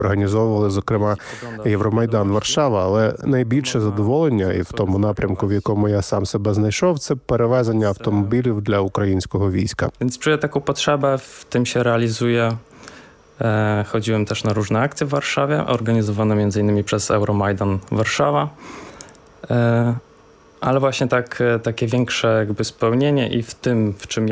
організовували, зокрема, Євромайдан Варшава, але найбільше задоволення і в тому напрямку, в якому я sам себе знайшов, це перевезення автомобілів для українського wojska. Więc czuję taką potrzebę, w tym się realizuję. Chodziłem też na różne akcje w Warszawie, organizowane m.in. przez Euromajdan Warszawa. Ale właśnie takie większe jakby spełnienie i w tym, w czym